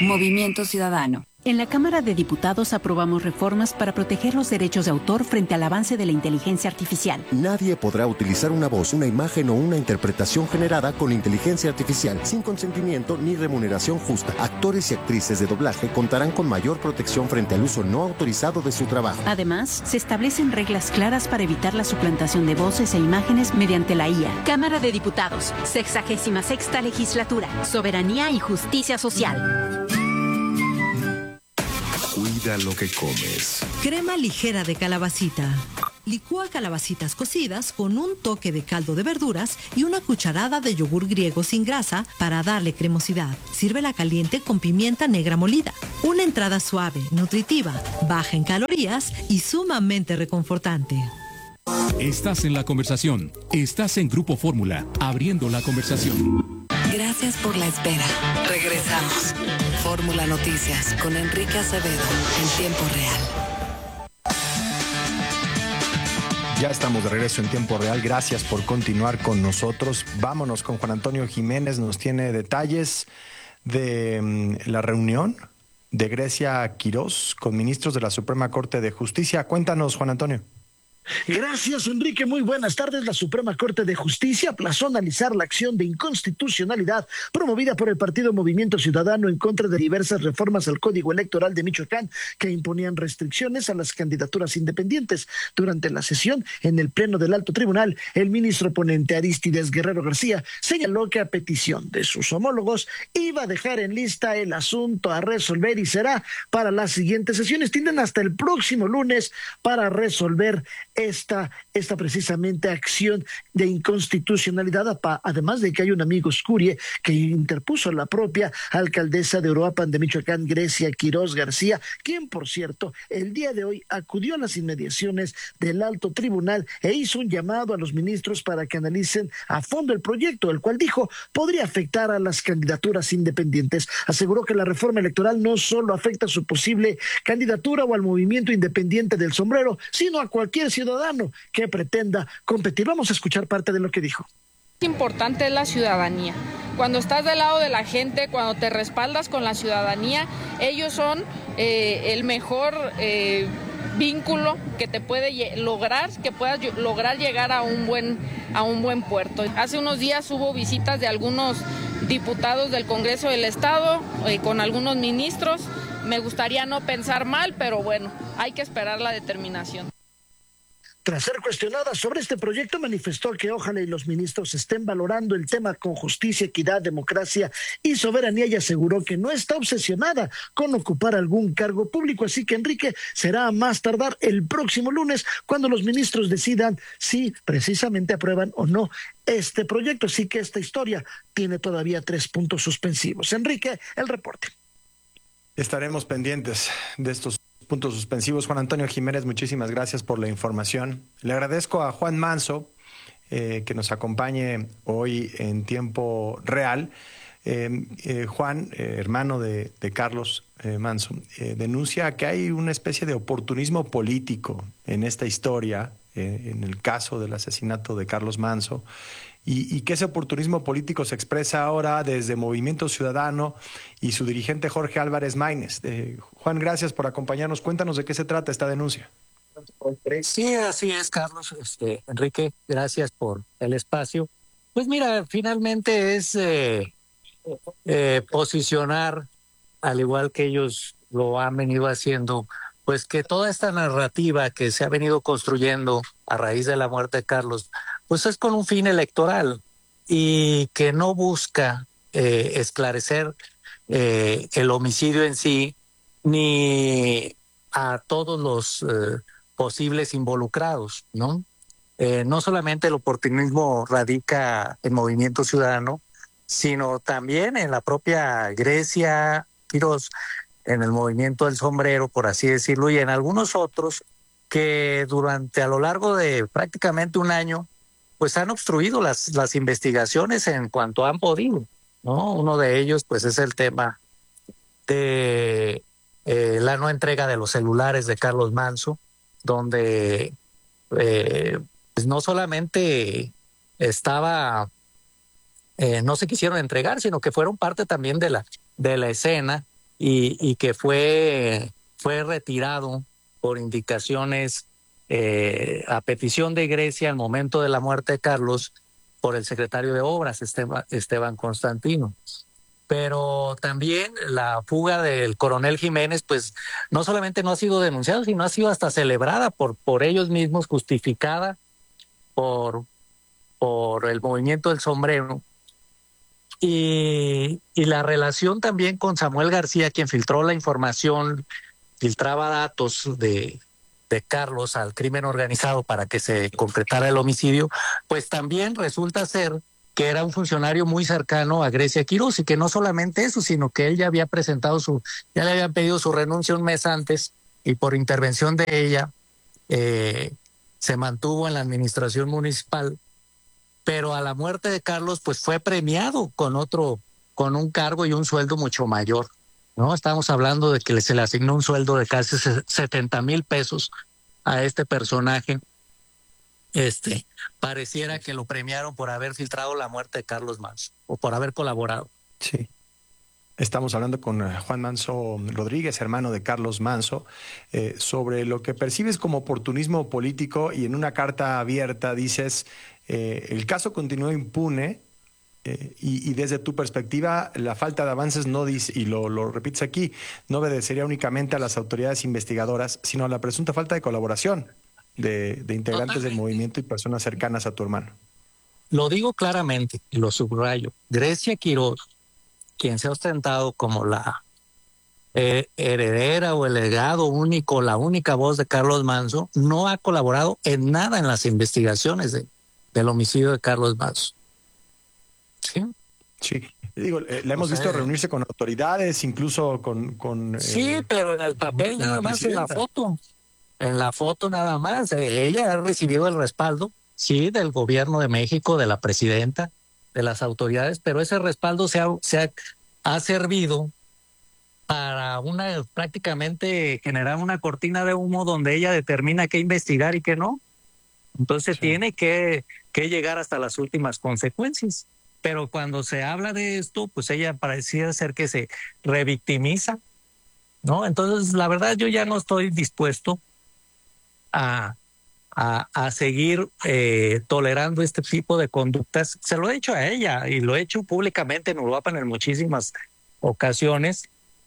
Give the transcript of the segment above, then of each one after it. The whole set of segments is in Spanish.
Movimiento Ciudadano. En la Cámara de Diputados aprobamos reformas para proteger los derechos de autor frente al avance de la inteligencia artificial. Nadie podrá utilizar una voz, una imagen o una interpretación generada con inteligencia artificial sin consentimiento ni remuneración justa. Actores y actrices de doblaje contarán con mayor protección frente al uso no autorizado de su trabajo. Además, se establecen reglas claras para evitar la suplantación de voces e imágenes mediante la IA. Cámara de Diputados, 66ª Legislatura. Soberanía y justicia social. Cuida lo que comes. Crema ligera de calabacita. Licúa calabacitas cocidas con un toque de caldo de verduras y una cucharada de yogur griego sin grasa para darle cremosidad. Sírvela caliente con pimienta negra molida. Una entrada suave, nutritiva, baja en calorías y sumamente reconfortante. Estás en la conversación. Estás en Grupo Fórmula, abriendo la conversación. Gracias por la espera. Regresamos. Fórmula Noticias con Enrique Acevedo en tiempo real. Ya estamos de regreso en tiempo real. Gracias por continuar con nosotros. Vámonos con Juan Antonio Jiménez. Nos tiene detalles de la reunión de Grecia Quirós con ministros de la Suprema Corte de Justicia. Cuéntanos, Juan Antonio. Gracias, Enrique. Muy buenas tardes. La Suprema Corte de Justicia aplazó analizar la acción de inconstitucionalidad promovida por el partido Movimiento Ciudadano en contra de diversas reformas al Código Electoral de Michoacán que imponían restricciones a las candidaturas independientes. Durante la sesión en el Pleno del Alto Tribunal, el ministro ponente Arístides Guerrero García señaló que a petición de sus homólogos iba a dejar en lista el asunto a resolver y será para las siguientes sesiones. Tienen hasta el próximo lunes para resolver esta precisamente acción de inconstitucionalidad, además de que hay un amigo escurie que interpuso la propia alcaldesa de Uruapan de Michoacán, Grecia Quirós García, quien, por cierto, el día de hoy acudió a las inmediaciones del Alto Tribunal e hizo un llamado a los ministros para que analicen a fondo el proyecto, el cual dijo podría afectar a las candidaturas independientes. Aseguró que la reforma electoral no solo afecta a su posible candidatura o al movimiento independiente del sombrero, sino a cualquier ciudadano que pretenda competir. Vamos a escuchar parte de lo que dijo. Importante es la ciudadanía. Cuando estás del lado de la gente, cuando te respaldas con la ciudadanía, ellos son el mejor vínculo que te puede lograr, que puedas lograr llegar a un buen puerto. Hace unos días hubo visitas de algunos diputados del Congreso del Estado con algunos ministros. Me gustaría no pensar mal, pero bueno, hay que esperar la determinación. Tras ser cuestionada sobre este proyecto, manifestó que ojalá y los ministros estén valorando el tema con justicia, equidad, democracia y soberanía, y aseguró que no está obsesionada con ocupar algún cargo público. Así que, Enrique, será a más tardar el próximo lunes cuando los ministros decidan si precisamente aprueban o no este proyecto. Así que esta historia tiene todavía 3 puntos suspensivos. Enrique, el reporte. Estaremos pendientes de estos puntos suspensivos. Juan Antonio Jiménez, muchísimas gracias por la información. Le agradezco a Juan Manso que nos acompañe hoy en tiempo real. Juan, hermano de Carlos Manso, denuncia que hay una especie de oportunismo político en esta historia, en el caso del asesinato de Carlos Manso, y que ese oportunismo político se expresa ahora desde Movimiento Ciudadano y su dirigente Jorge Álvarez Maínez. Juan, gracias por acompañarnos. Cuéntanos de qué se trata esta denuncia. Sí, así es, Carlos. Enrique, gracias por el espacio. Pues mira, finalmente es posicionar, al igual que ellos lo han venido haciendo, pues que toda esta narrativa que se ha venido construyendo a raíz de la muerte de Carlos, pues es con un fin electoral y que no busca esclarecer el homicidio en sí ni a todos los posibles involucrados, ¿no? No solamente el oportunismo radica en Movimiento Ciudadano, sino también en la propia Grecia Quirós, en el Movimiento del Sombrero, por así decirlo, y en algunos otros que a lo largo de prácticamente un año pues han obstruido las investigaciones en cuanto han podido, ¿no? Uno de ellos pues es el tema de la no entrega de los celulares de Carlos Manso, donde pues no solamente no se quisieron entregar, sino que fueron parte también de la escena y que fue retirado por indicaciones a petición de Grecia al momento de la muerte de Carlos por el secretario de Obras, Esteban Constantino. Pero también la fuga del coronel Jiménez, pues no solamente no ha sido denunciada, sino ha sido hasta celebrada por ellos mismos, justificada por el movimiento del sombrero. Y la relación también con Samuel García, quien filtró la información, filtraba datos de Carlos al crimen organizado para que se concretara el homicidio, pues también resulta ser que era un funcionario muy cercano a Grecia Quiroz, y que no solamente eso, sino que él ya había ya le habían pedido su renuncia un mes antes, y por intervención de ella se mantuvo en la administración municipal, pero a la muerte de Carlos pues fue premiado con un cargo y un sueldo mucho mayor, ¿no? Estamos hablando de que se le asignó un sueldo de casi 70,000 pesos a este personaje. Pareciera que lo premiaron por haber filtrado la muerte de Carlos Manso o por haber colaborado. Sí. Estamos hablando con Juan Manso Rodríguez, hermano de Carlos Manso, sobre lo que percibes como oportunismo político, y en una carta abierta dices, el caso continúa impune, y desde tu perspectiva la falta de avances no dice, y lo repites aquí, no obedecería únicamente a las autoridades investigadoras, sino a la presunta falta de colaboración de integrantes del movimiento y personas cercanas a tu hermano. Lo digo claramente y lo subrayo. Grecia Quiroz, quien se ha ostentado como la heredera o el legado único, la única voz de Carlos Manso, no ha colaborado en nada en las investigaciones del homicidio de Carlos Manso. ¿Sí? Sí. Digo, la hemos visto reunirse con autoridades, incluso con sí, pero en el papel nada más, en la foto. En la foto nada más. Ella ha recibido el respaldo, sí, del gobierno de México, de la presidenta, de las autoridades, pero ese respaldo ha servido para prácticamente generar una cortina de humo donde ella determina qué investigar y qué no. Entonces tiene que llegar hasta las últimas consecuencias. Pero cuando se habla de esto, pues ella pareciera ser que se revictimiza, ¿no? Entonces, la verdad, yo ya no estoy dispuesto a seguir tolerando este tipo de conductas. Se lo he dicho a ella y lo he hecho públicamente en Uruapan en muchísimas ocasiones,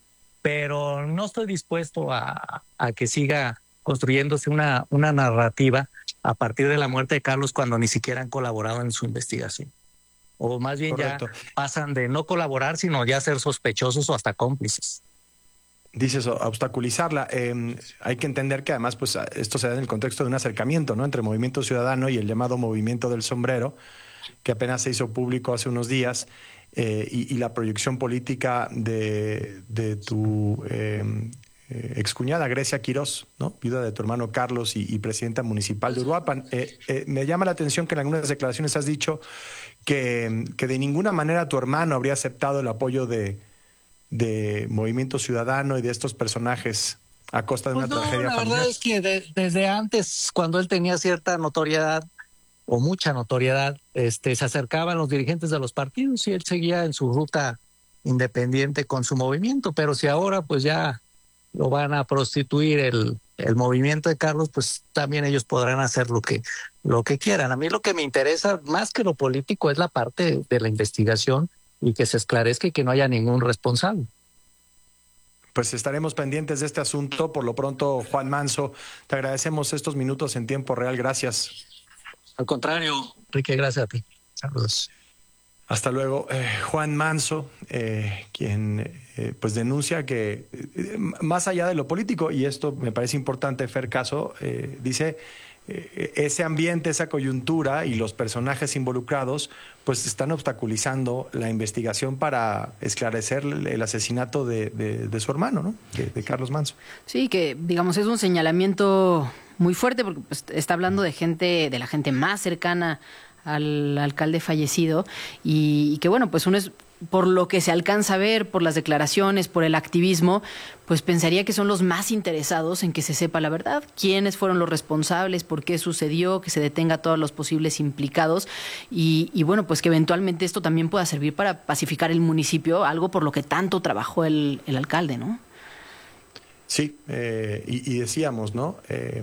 pero no estoy dispuesto a que siga construyéndose una narrativa a partir de la muerte de Carlos cuando ni siquiera han colaborado en su investigación. O más bien Correcto. Ya pasan de no colaborar, sino ya ser sospechosos o hasta cómplices. Dices obstaculizarla. Hay que entender que además pues esto se da en el contexto de un acercamiento, ¿no?, entre Movimiento Ciudadano y el llamado Movimiento del Sombrero, que apenas se hizo público hace unos días, y la proyección política de tu excuñada Grecia Quiroz, ¿no?, viuda de tu hermano Carlos y presidenta municipal de Uruapan. Me llama la atención que en algunas declaraciones has dicho que de ninguna manera tu hermano habría aceptado el apoyo de Movimiento Ciudadano y de estos personajes a costa de una tragedia familiar. La verdad es que desde antes, cuando él tenía cierta notoriedad o mucha notoriedad, se acercaban los dirigentes de los partidos y él seguía en su ruta independiente con su movimiento. Pero si ahora pues ya lo van a prostituir el movimiento de Carlos, pues también ellos podrán hacer lo que quieran. A mí lo que me interesa más que lo político es la parte de la investigación y que se esclarezca y que no haya ningún responsable. Pues estaremos pendientes de este asunto. Por lo pronto, Juan Manso, te agradecemos estos minutos en tiempo real. Gracias. Al contrario, Enrique, gracias a ti. Saludos. Hasta luego. Juan Manso, quien pues denuncia que más allá de lo político, y esto me parece importante, Fer Caso, dice ese ambiente, esa coyuntura y los personajes involucrados pues están obstaculizando la investigación para esclarecer el asesinato de su hermano, ¿no?, de Carlos Manso. Sí, que digamos es un señalamiento muy fuerte porque pues, está hablando de la gente más cercana al alcalde fallecido y que bueno, pues uno es por lo que se alcanza a ver, por las declaraciones, por el activismo, pues pensaría que son los más interesados en que se sepa la verdad, quiénes fueron los responsables, por qué sucedió, que se detenga a todos los posibles implicados y bueno, pues que eventualmente esto también pueda servir para pacificar el municipio, algo por lo que tanto trabajó el alcalde, ¿no? Sí, y decíamos, ¿no?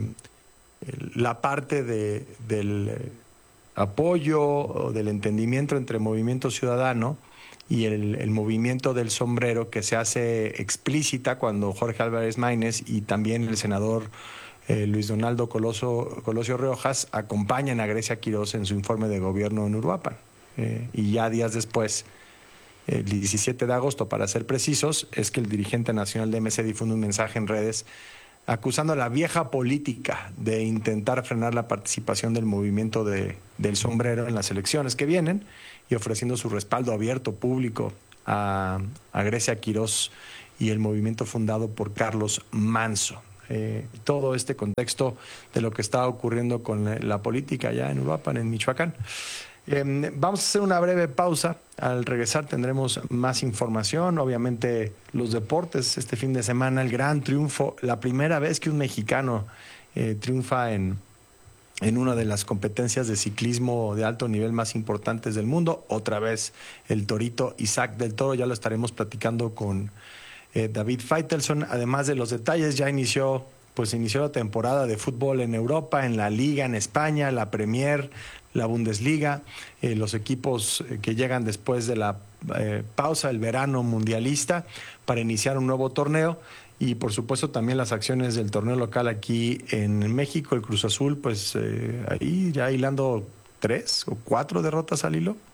La parte del apoyo o del entendimiento entre Movimiento Ciudadano y el movimiento del sombrero, que se hace explícita cuando Jorge Álvarez Maínez y también el senador Luis Donaldo Colosio Riojas acompañan a Grecia Quirós en su informe de gobierno en Uruapan. Y ya días después, el 17 de agosto, para ser precisos, es que el dirigente nacional de MC difunde un mensaje en redes acusando a la vieja política de intentar frenar la participación del movimiento del sombrero en las elecciones que vienen y ofreciendo su respaldo abierto, público, a Grecia Quirós y el movimiento fundado por Carlos Manso. Todo este contexto de lo que está ocurriendo con la política allá en Uruapan, en Michoacán. Vamos a hacer una breve pausa. Al regresar tendremos más información, obviamente los deportes. Este fin de semana el gran triunfo, la primera vez que un mexicano triunfa en una de las competencias de ciclismo de alto nivel más importantes del mundo. Otra vez el torito Isaac del Toro, ya lo estaremos platicando con David Feitelson. Además de los detalles, ya inició la temporada de fútbol en Europa, en la Liga, en España, la Premier, la Bundesliga, los equipos que llegan después de la pausa del verano mundialista para iniciar un nuevo torneo y por supuesto también las acciones del torneo local aquí en México. El Cruz Azul, pues ahí ya hilando 3 o 4 derrotas al hilo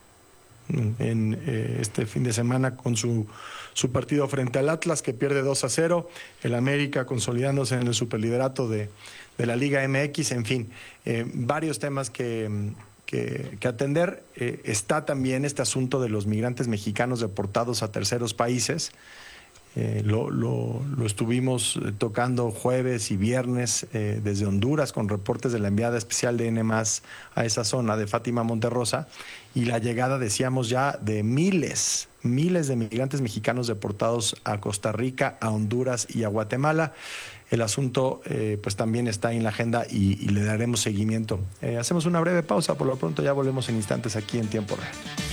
en este fin de semana con su partido frente al Atlas, que pierde 2-0, el América consolidándose en el superliderato de la Liga MX, en fin, varios temas que atender. Está también este asunto de los migrantes mexicanos deportados a terceros países. Lo estuvimos tocando jueves y viernes desde Honduras con reportes de la enviada especial de N+ a esa zona de Fátima Monterrosa y la llegada, decíamos ya, de miles de migrantes mexicanos deportados a Costa Rica, a Honduras y a Guatemala. El asunto pues también está en la agenda y le daremos seguimiento. Hacemos una breve pausa, por lo pronto ya volvemos en instantes aquí en Tiempo Real.